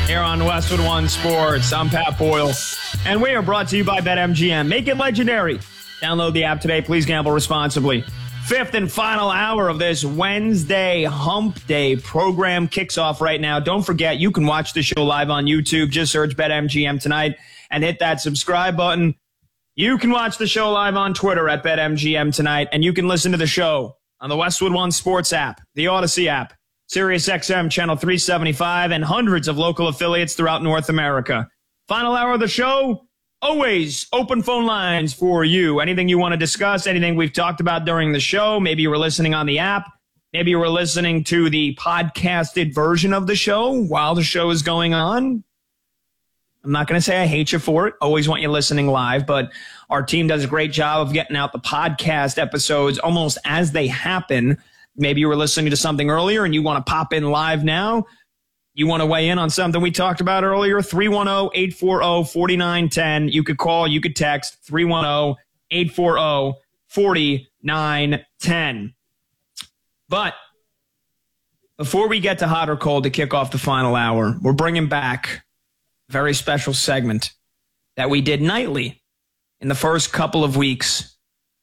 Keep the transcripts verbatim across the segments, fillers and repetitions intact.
here on Westwood One Sports. I'm Pat Boyle, and we are brought to you by BetMGM. Make it legendary. Download the app today. Please gamble responsibly. Fifth and final hour of this Wednesday Hump Day program kicks off right now. Don't forget, you can watch the show live on YouTube. Just search BetMGM tonight and hit that subscribe button. You can watch the show live on Twitter at BetMGM tonight, and you can listen to the show on the Westwood One Sports app, the Odyssey app, SiriusXM Channel three seventy-five, and hundreds of local affiliates throughout North America. Final hour of the show, always open phone lines for you. Anything you want to discuss, anything we've talked about during the show. Maybe you were listening on the app. Maybe you were listening to the podcasted version of the show while the show is going on. I'm not going to say I hate you for it. Always want you listening live, but our team does a great job of getting out the podcast episodes almost as they happen. Maybe you were listening to something earlier and you want to pop in live now. You want to weigh in on something we talked about earlier, three one zero, eight four zero, four nine one zero. You could call, you could text three one zero, eight four zero, four nine one zero. But before we get to hot or cold to kick off the final hour, we're bringing back a very special segment that we did nightly in the first couple of weeks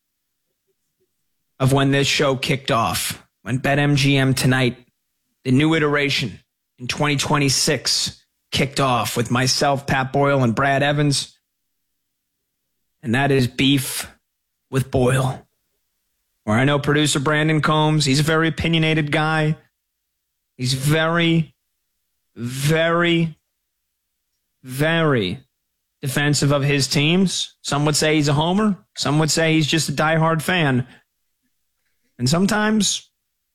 of when this show kicked off. When BetMGM Tonight, the new iteration in twenty twenty-six, kicked off with myself, Pat Boyle, and Brad Evans. And that is Beef with Boyle. Where I know producer Brandon Combs, he's a very opinionated guy. He's very, very, very defensive of his teams. Some would say he's a homer. Some would say he's just a diehard fan. And sometimes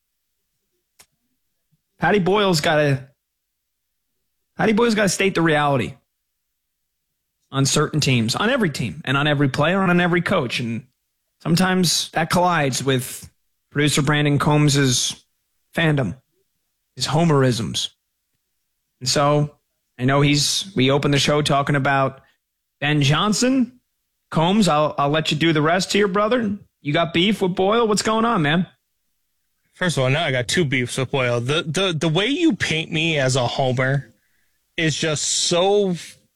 Patty Boyle's got to Patty Boyle's got to state the reality on certain teams, on every team, and on every player, and on every coach. And sometimes that collides with producer Brandon Combs' fandom, his homerisms. And so I know he's we opened the show talking about Ben Johnson. Combs, I'll I'll let you do the rest here, brother. You got beef with Boyle? What's going on, man? First of all, now I got two beefs with Boyle. The the the way you paint me as a homer is just so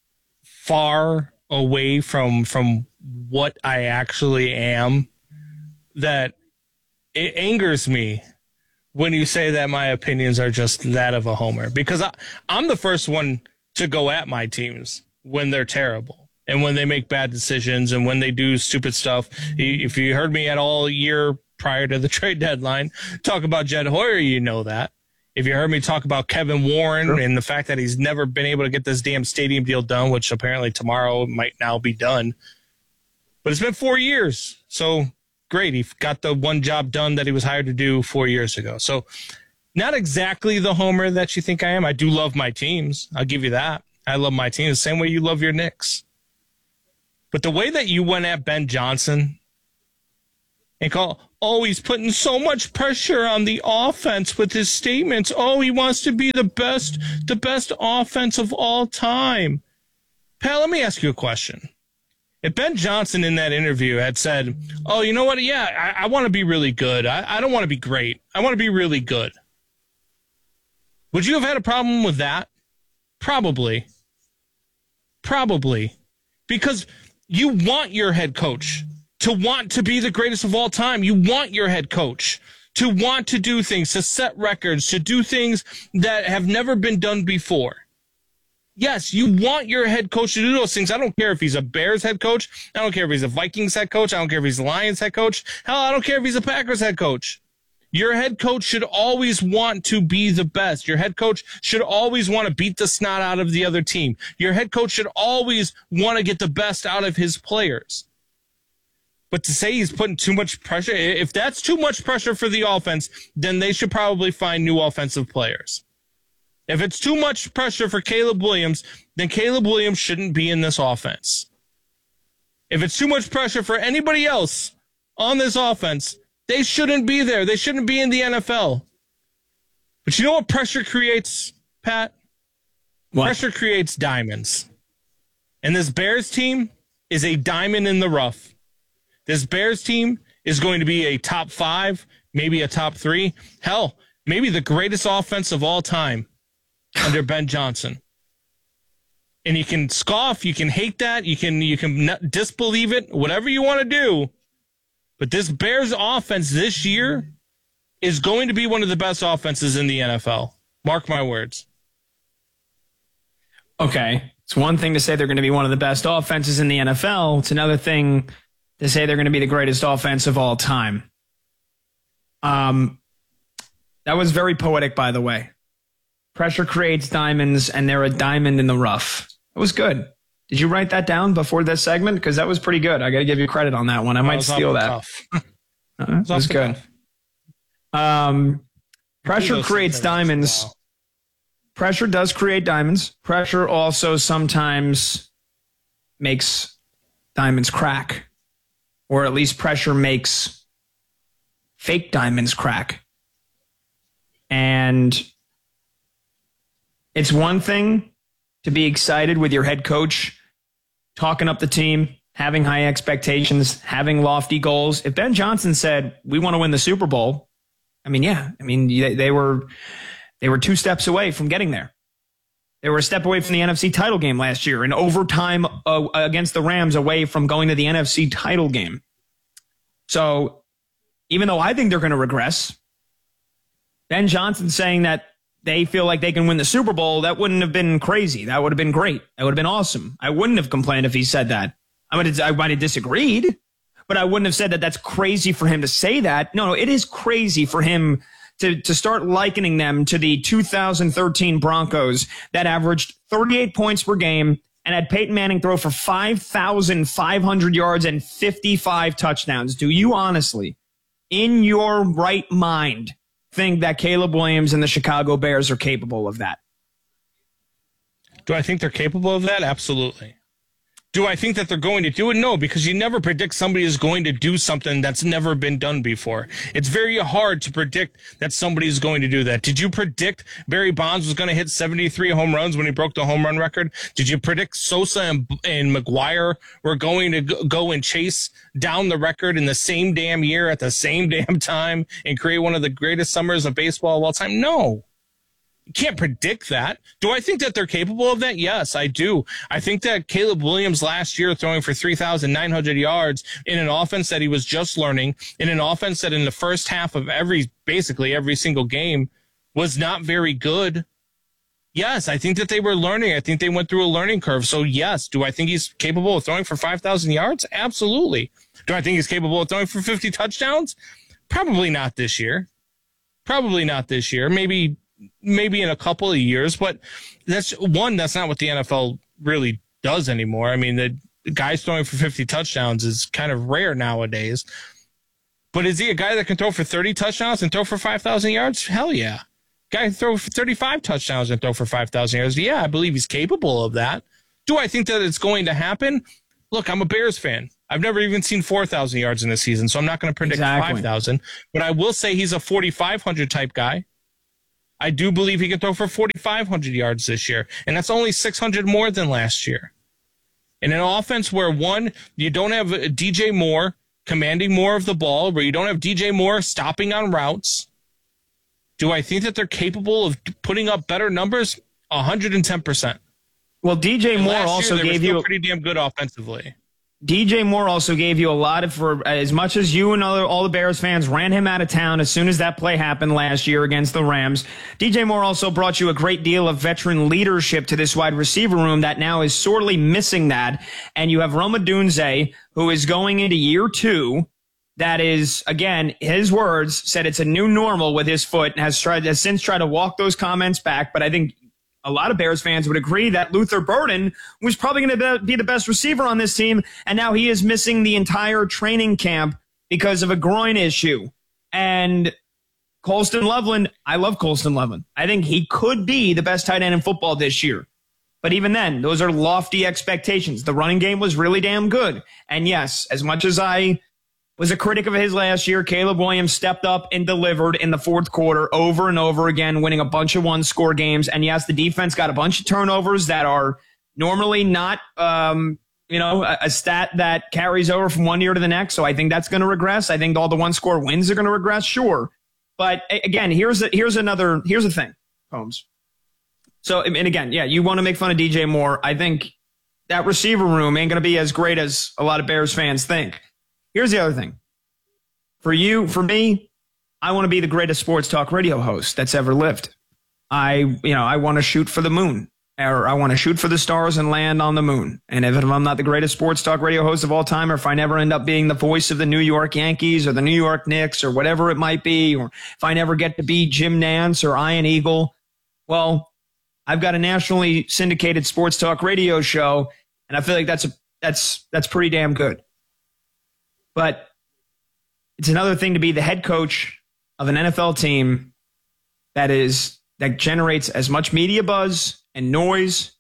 far away from from what I actually am that it angers me when you say that my opinions are just that of a homer. Because I, I'm the first one to go at my teams when they're terrible and when they make bad decisions and when they do stupid stuff. If you heard me at all year prior to the trade deadline talk about Jed Hoyer, you know that. If you heard me talk about Kevin Warren sure. and the fact that he's never been able to get this damn stadium deal done, which apparently tomorrow might now be done. But it's been four years. So great. He got the one job done that he was hired to do four years ago. So not exactly the homer that you think I am. I do love my teams. I'll give you that. I love my team the same way you love your Knicks. But the way that you went at Ben Johnson and call, oh, he's putting so much pressure on the offense with his statements. Oh, he wants to be the best, the best offense of all time. Pat, let me ask you a question. If Ben Johnson in that interview had said, oh, you know what? Yeah, I, I want to be really good. I, I don't want to be great. I want to be really good. Would you have had a problem with that? Probably. Probably. Because you want your head coach to want to be the greatest of all time. You want your head coach to want to do things, to set records, to do things that have never been done before. Yes, you want your head coach to do those things. I don't care if he's a Bears head coach. I don't care if he's a Vikings head coach. I don't care if he's a Lions head coach. Hell, I don't care if he's a Packers head coach. Your head coach should always want to be the best. Your head coach should always want to beat the snot out of the other team. Your head coach should always want to get the best out of his players. But to say he's putting too much pressure, if that's too much pressure for the offense, then they should probably find new offensive players. If it's too much pressure for Caleb Williams, then Caleb Williams shouldn't be in this offense. If it's too much pressure for anybody else on this offense, they shouldn't be there. They shouldn't be in the N F L. But you know what pressure creates, Pat? What? Pressure creates diamonds. And this Bears team is a diamond in the rough. This Bears team is going to be a top five, maybe a top three. Hell, maybe the greatest offense of all time under Ben Johnson. And you can scoff, you can hate that, you can you can not disbelieve it, whatever you want to do. But this Bears offense this year is going to be one of the best offenses in the N F L. Mark my words. Okay. It's one thing to say they're going to be one of the best offenses in the N F L. It's another thing to say they're going to be the greatest offense of all time. Um, that was very poetic, by the way. Pressure creates diamonds, and they're a diamond in the rough. It was good. Did you write that down before this segment? Because that was pretty good. I got to give you credit on that one. I might steal that. uh, it was good. Um, pressure creates diamonds. Pressure does create diamonds. Pressure also sometimes makes diamonds crack, or at least pressure makes fake diamonds crack. And it's one thing to be excited with your head coach talking up the team, having high expectations, having lofty goals. If Ben Johnson said, we want to win the Super Bowl, I mean, yeah, I mean, they, they were they were two steps away from getting there. They were a step away from the N F C title game last year, in overtime uh, against the Rams, away from going to the N F C title game. So even though I think they're going to regress, Ben Johnson saying that they feel like they can win the Super Bowl, that wouldn't have been crazy. That would have been great. That would have been awesome. I wouldn't have complained if he said that. I mean, I might have disagreed, but I wouldn't have said that that's crazy for him to say that. No, no, it is crazy for him to, to start likening them to the two thousand thirteen Broncos that averaged thirty-eight points per game and had Peyton Manning throw for five thousand five hundred yards and fifty-five touchdowns. Do you honestly, in your right mind, think that Caleb Williams and the Chicago Bears are capable of that? Do I think they're capable of that? Absolutely. Do I think that they're going to do it? No, because you never predict somebody is going to do something that's never been done before. It's very hard to predict that somebody is going to do that. Did you predict Barry Bonds was going to hit seventy-three home runs when he broke the home run record? Did you predict Sosa and, and McGuire were going to go and chase down the record in the same damn year at the same damn time and create one of the greatest summers of baseball of all time? No. You can't predict that. Do I think that they're capable of that? Yes, I do. I think that Caleb Williams last year throwing for three thousand nine hundred yards in an offense that he was just learning, in an offense that in the first half of every, basically every single game was not very good. Yes, I think that they were learning. I think they went through a learning curve. So yes, do I think he's capable of throwing for five thousand yards? Absolutely. Do I think he's capable of throwing for fifty touchdowns? Probably not this year. Probably not this year. Maybe maybe in a couple of years, but that's one, that's not what the N F L really does anymore. I mean, the guys throwing for fifty touchdowns is kind of rare nowadays, but is he a guy that can throw for thirty touchdowns and throw for five thousand yards? Hell yeah. Guy can throw for thirty-five touchdowns and throw for five thousand yards. Yeah, I believe he's capable of that. Do I think that it's going to happen? Look, I'm a Bears fan. I've never even seen four thousand yards in the season, so I'm not going to predict exactly. five thousand, but I will say he's a forty-five hundred type guy. I do believe he can throw for forty-five hundred yards this year, and that's only six hundred more than last year. In an offense where, one, you don't have D J Moore commanding more of the ball, where you don't have D J Moore stopping on routes, do I think that they're capable of putting up better numbers? one hundred ten percent. Well, D J Moore also year, gave you pretty damn good offensively. D J Moore also gave you a lot of, for as much as you and other, all the Bears fans ran him out of town as soon as that play happened last year against the Rams. D J Moore also brought you a great deal of veteran leadership to this wide receiver room that now is sorely missing that. And you have Rome Odunze, who is going into year two. That is, again, his words said it's a new normal with his foot, and has tried has since tried to walk those comments back. But I think a lot of Bears fans would agree that Luther Burden was probably going to be the best receiver on this team, and now he is missing the entire training camp because of a groin issue. And Colston Loveland, I love Colston Loveland. I think he could be the best tight end in football this year. But even then, those are lofty expectations. The running game was really damn good. And yes, as much as I was a critic of his last year, Caleb Williams stepped up and delivered in the fourth quarter over and over again, winning a bunch of one-score games. And yes, the defense got a bunch of turnovers that are normally not, um, you know, a, a stat that carries over from one year to the next. So I think that's going to regress. I think all the one-score wins are going to regress, sure. But again, here's a, here's another here's the thing, Holmes. So, and again, yeah, you want to make fun of D J Moore. I think that receiver room ain't going to be as great as a lot of Bears fans think. Here's the other thing. For you, for me, I want to be the greatest sports talk radio host that's ever lived. I, you know, I want to shoot for the moon, or I want to shoot for the stars and land on the moon. And if I'm not the greatest sports talk radio host of all time, or if I never end up being the voice of the New York Yankees or the New York Knicks or whatever it might be, or if I never get to be Jim Nantz or Ian Eagle, well, I've got a nationally syndicated sports talk radio show, and I feel like that's a, that's that's pretty damn good. But it's another thing to be the head coach of an N F L team that is that generates as much media buzz and noise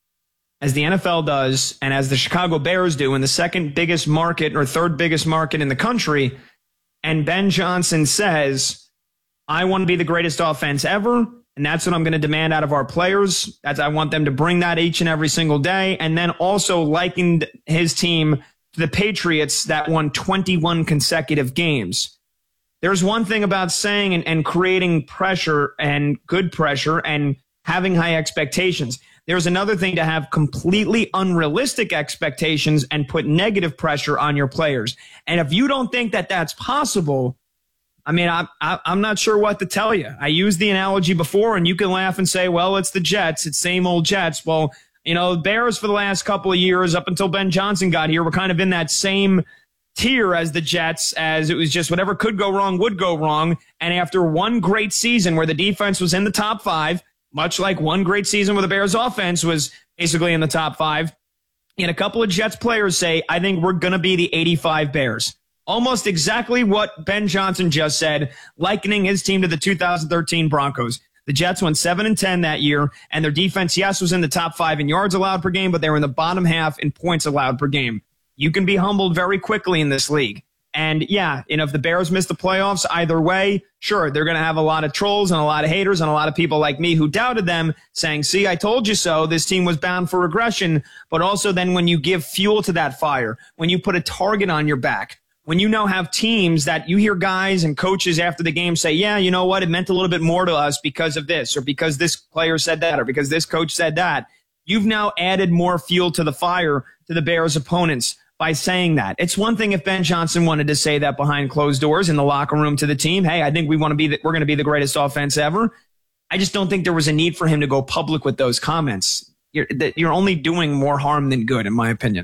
as the N F L does, and as the Chicago Bears do in the second biggest market or third biggest market in the country. And Ben Johnson says, I want to be the greatest offense ever. And that's what I'm going to demand out of our players. That's, I want them to bring that each and every single day. And then also likened his team to the Patriots that won twenty-one consecutive games. There's one thing about saying and, and creating pressure and good pressure and having high expectations. There's another thing to have completely unrealistic expectations and put negative pressure on your players. And if you don't think that that's possible, I mean, I, I, I'm not sure what to tell you. I used the analogy before, and you can laugh and say, well, it's the Jets. It's same old Jets. Well, you know, the Bears for the last couple of years, up until Ben Johnson got here, were kind of in that same tier as the Jets, as it was just whatever could go wrong would go wrong. And after one great season where the defense was in the top five, much like one great season where the Bears offense was basically in the top five, and a couple of Jets players say, I think we're going to be the eighty-five Bears. Almost exactly what Ben Johnson just said, likening his team to the two thousand thirteen Broncos. The Jets went seven and ten that year, and their defense, yes, was in the top five in yards allowed per game, but they were in the bottom half in points allowed per game. You can be humbled very quickly in this league. And yeah, and if the Bears miss the playoffs, either way, sure, they're going to have a lot of trolls and a lot of haters and a lot of people like me who doubted them saying, see, I told you so. This team was bound for regression. But also then when you give fuel to that fire, when you put a target on your back, when you now have teams that you hear guys and coaches after the game say, yeah, you know what, it meant a little bit more to us because of this, or because this player said that, or because this coach said that, you've now added more fuel to the fire to the Bears' opponents by saying that. It's one thing if Ben Johnson wanted to say that behind closed doors in the locker room to the team, hey, I think we want to be the, we're going to be the greatest offense ever. I just don't think there was a need for him to go public with those comments. You're, you're only doing more harm than good, in my opinion.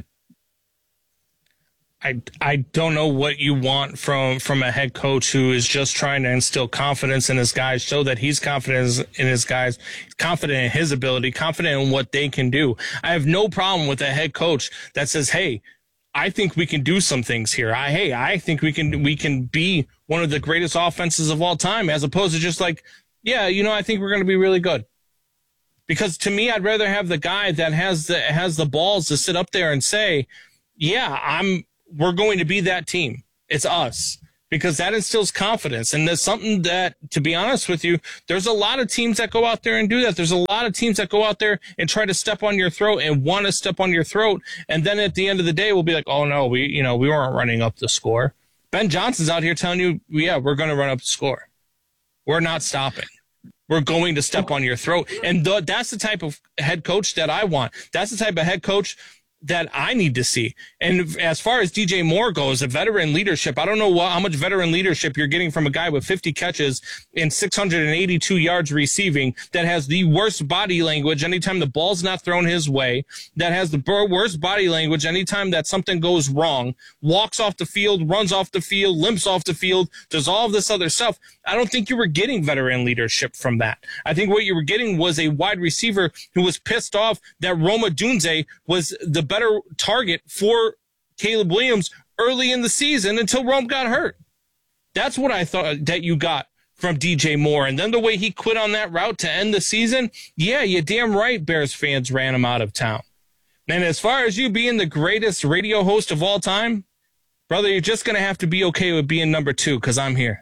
I, I don't know what you want from, from a head coach who is just trying to instill confidence in his guys, show that he's confident in his guys, confident in his ability, confident in what they can do. I have no problem with a head coach that says, hey, I think we can do some things here. I, hey, I think we can we can be one of the greatest offenses of all time, as opposed to just like, yeah, you know, I think we're going to be really good. Because to me, I'd rather have the guy that has the has the balls to sit up there and say, yeah, I'm we're going to be that team. It's us. Because that instills confidence. And there's something that, to be honest with you, there's a lot of teams that go out there and do that. There's a lot of teams that go out there and try to step on your throat and want to step on your throat. And then at the end of the day, we'll be like, oh, no, we, you know, we weren't running up the score. Ben Johnson's out here telling you, yeah, we're going to run up the score. We're not stopping. We're going to step on your throat. And th- that's the type of head coach that I want. That's the type of head coach that I need to see. And as far as D J Moore goes, a veteran leadership, I don't know what, how much veteran leadership you're getting from a guy with fifty catches and six hundred eighty-two yards receiving, that has the worst body language anytime the ball's not thrown his way, that has the worst body language anytime that something goes wrong, walks off the field, runs off the field, limps off the field, does all of this other stuff. I don't think you were getting veteran leadership from that. I think what you were getting was a wide receiver who was pissed off that Rome Odunze was the better target for Caleb Williams early in the season until Rome got hurt. That's what I thought that you got from D J Moore. And then the way he quit on that route to end the season, yeah, you're damn right Bears fans ran him out of town. And as far as you being the greatest radio host of all time, brother, you're just going to have to be okay with being number two, because I'm here.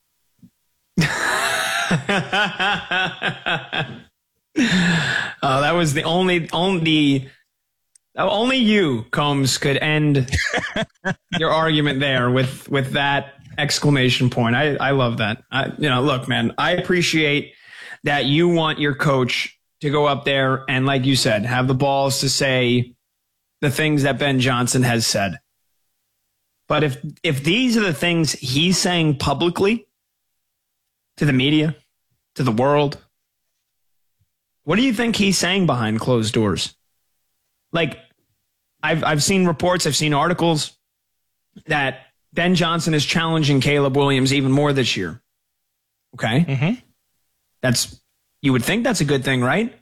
Oh, that was the only only only you, Combs, could end your argument there with with that exclamation point. I I love that. I, you know, look, man, I appreciate that you want your coach to go up there and, like you said, have the balls to say the things that Ben Johnson has said. But if if these are the things he's saying publicly to the media, to the world, what do you think he's saying behind closed doors? Like, I've I've seen reports, I've seen articles that Ben Johnson is challenging Caleb Williams even more this year. Okay? Mm-hmm. That's, you would think that's a good thing, right?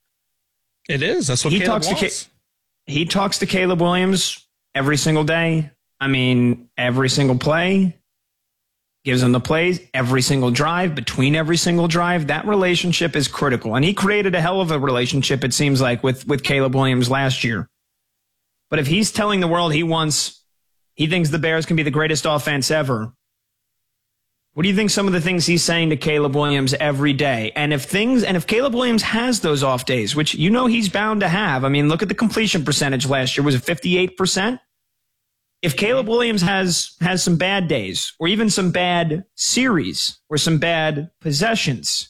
It is. That's what he Caleb talks wants. to He talks to Caleb Williams every single day. I mean, every single play. Gives him the plays every single drive, between every single drive. That relationship is critical. And he created a hell of a relationship, it seems like, with, with Caleb Williams last year. But if he's telling the world he wants, he thinks the Bears can be the greatest offense ever, what do you think some of the things he's saying to Caleb Williams every day? And if things, and if Caleb Williams has those off days, which you know he's bound to have, I mean, look at the completion percentage last year. Was it fifty-eight percent? If Caleb Williams has has some bad days, or even some bad series, or some bad possessions,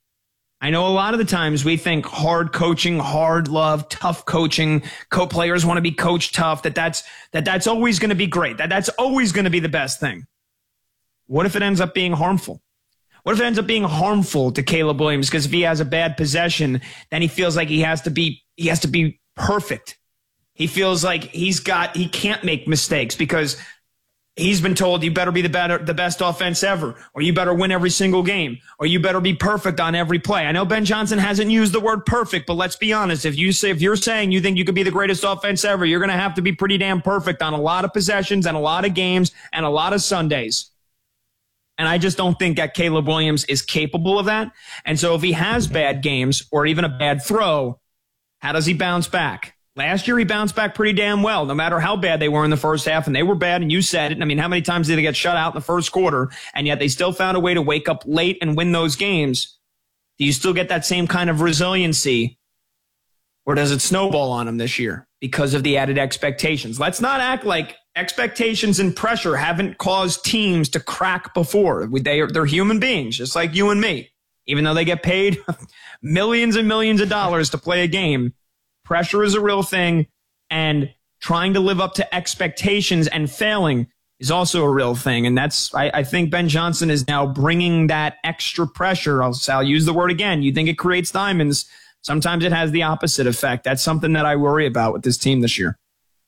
I know a lot of the times we think hard coaching, hard love, tough coaching, co-players want to be coached tough, that that's, that that's always going to be great, that that's always going to be the best thing. What if it ends up being harmful? What if it ends up being harmful to Caleb Williams? Because if he has a bad possession, then he feels like he has to be he has to be perfect. He feels like he's got he can't make mistakes because he's been told you better be the better the best offense ever, or you better win every single game, or you better be perfect on every play. I know Ben Johnson hasn't used the word perfect, but let's be honest. If you say if you're saying you think you could be the greatest offense ever, you're going to have to be pretty damn perfect on a lot of possessions and a lot of games and a lot of Sundays. And I just don't think that Caleb Williams is capable of that. And so if he has bad games or even a bad throw, how does he bounce back? Last year, he bounced back pretty damn well, no matter how bad they were in the first half. And they were bad, and you said it. I mean, how many times did they get shut out in the first quarter? And yet they still found a way to wake up late and win those games. Do you still get that same kind of resiliency? Or does it snowball on him this year because of the added expectations? Let's not act like expectations and pressure haven't caused teams to crack before. They are, they're human beings, just like you and me. Even though they get paid millions and millions of dollars to play a game, pressure is a real thing, and trying to live up to expectations and failing is also a real thing. And that's, I, I think Ben Johnson is now bringing that extra pressure. I'll, I'll use the word again. You think it creates diamonds. Sometimes it has the opposite effect. That's something that I worry about with this team this year.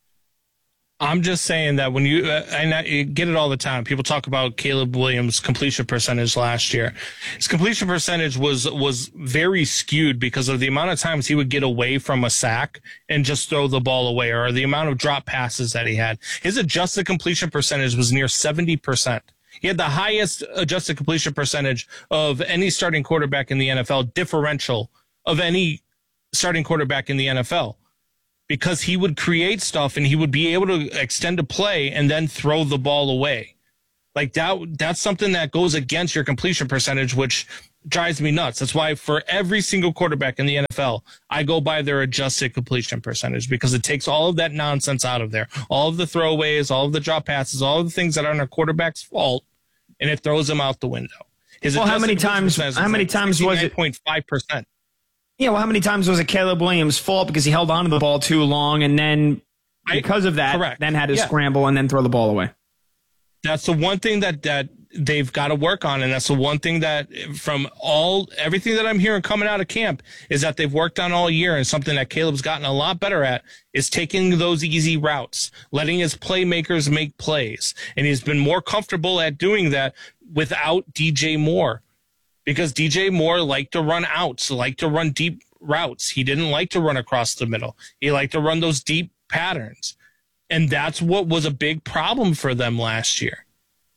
I'm just saying that when you, uh, and I you get it all the time, people talk about Caleb Williams' completion percentage last year. His completion percentage was was very skewed because of the amount of times he would get away from a sack and just throw the ball away, or the amount of drop passes that he had. His adjusted completion percentage was near seventy percent. He had the highest adjusted completion percentage of any starting quarterback in the N F L, differential of any starting quarterback in the N F L. Because he would create stuff and he would be able to extend a play and then throw the ball away. Like that, that's something that goes against your completion percentage, which drives me nuts. That's why for every single quarterback in the N F L, I go by their adjusted completion percentage, because it takes all of that nonsense out of there. All of the throwaways, all of the drop passes, all of the things that aren't a quarterback's fault, and it throws them out the window. His well, how many times, how many like times was it? sixty-nine point five percent. Yeah, well, how many times was it Caleb Williams' fault because he held onto the ball too long, and then because of that, Correct. then had to Yeah. scramble and then throw the ball away? That's the one thing that, that they've got to work on, and that's the one thing that from all everything that I'm hearing coming out of camp is that they've worked on all year, and something that Caleb's gotten a lot better at is taking those easy routes, letting his playmakers make plays, and he's been more comfortable at doing that without D J Moore. Because D J Moore liked to run outs, liked to run deep routes. He didn't like to run across the middle. He liked to run those deep patterns. And that's what was a big problem for them last year.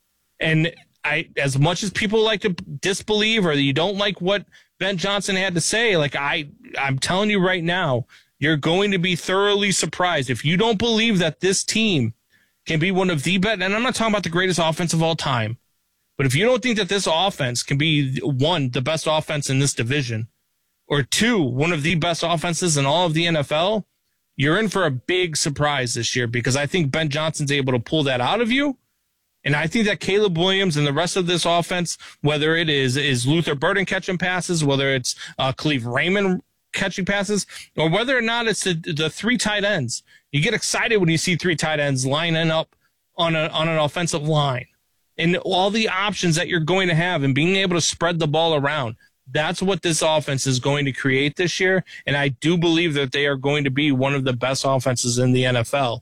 And I, as much as people like to disbelieve or you don't like what Ben Johnson had to say, like I, I'm telling you right now, you're going to be thoroughly surprised if you don't believe that this team can be one of the best. And I'm not talking about the greatest offense of all time. But if you don't think that this offense can be, one, the best offense in this division, or two, one of the best offenses in all of the N F L, you're in for a big surprise this year, because I think Ben Johnson's able to pull that out of you. And I think that Caleb Williams and the rest of this offense, whether it is, is Luther Burden catching passes, whether it's uh, Khalif Raymond catching passes, or whether or not it's the, the three tight ends. You get excited when you see three tight ends lining up on a on an offensive line, and all the options that you're going to have, and being able to spread the ball around. That's what this offense is going to create this year, and I do believe that they are going to be one of the best offenses in the N F L.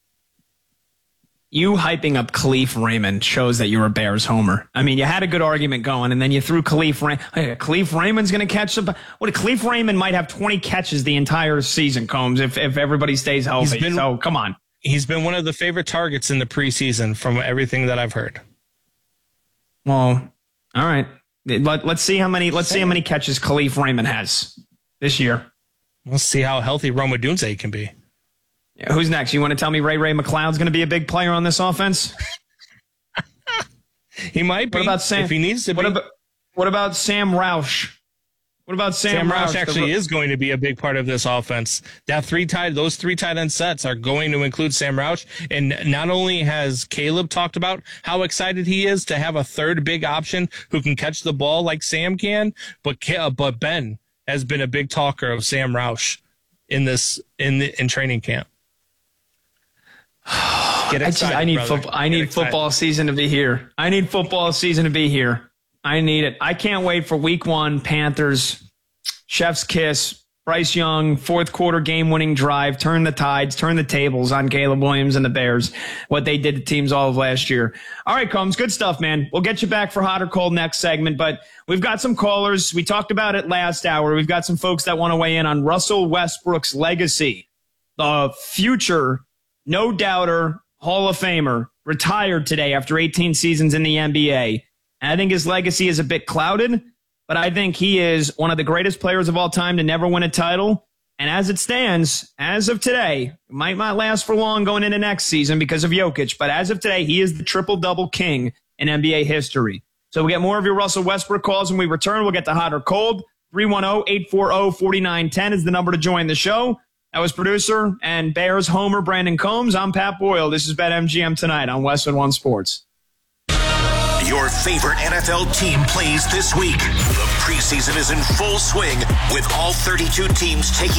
You hyping up Khalif Raymond shows that you're a Bears homer. I mean, you had a good argument going, and then you threw Khalif Raymond. Hey, Khalif Raymond's going to catch some. What? Khalif Raymond might have twenty catches the entire season, Combs, if if everybody stays healthy. Been, so come on. He's been one of the favorite targets in the preseason from everything that I've heard. Well, all right. Let, let's see how many. Let's see how many catches Khalif Raymond has this year. We'll see how healthy Rome Odunze can be. Yeah, who's next? You want to tell me Ray Ray McCloud's going to be a big player on this offense? He might be. What about Sam? If he needs to what be. About, what about Sam Roush? What about Sam, Sam Roush? Roush actually the, is going to be a big part of this offense. That three tight, those three tight end sets are going to include Sam Roush. And not only has Caleb talked about how excited he is to have a third big option who can catch the ball like Sam can, but but Ben has been a big talker of Sam Roush in this in the, in training camp. Get excited, I, just, I need brother. football. I need football season to be here. I need football season to be here. I need it. I can't wait for week one, Panthers, chef's kiss, Bryce Young, fourth quarter game-winning drive, turn the tides, turn the tables on Caleb Williams and the Bears, what they did to teams all of last year. All right, Combs, good stuff, man. We'll get you back for hot or cold next segment, but we've got some callers. We talked about it last hour. We've got some folks that want to weigh in on Russell Westbrook's legacy, the future no-doubter, Hall of Famer, retired today after eighteen seasons in the N B A. And I think his legacy is a bit clouded, but I think he is one of the greatest players of all time to never win a title. And as it stands, as of today, it might not last for long going into next season because of Jokic, but as of today, he is the triple-double king in N B A history. So we'll get more of your Russell Westbrook calls when we return. We'll get to hot or cold. three one zero, eight four zero, four nine one zero is the number to join the show. That was producer and Bears homer Brandon Combs. I'm Pat Boyle. This is BetMGM Tonight on Westwood One Sports. Your favorite N F L team plays this week. The preseason is in full swing with all thirty-two teams taking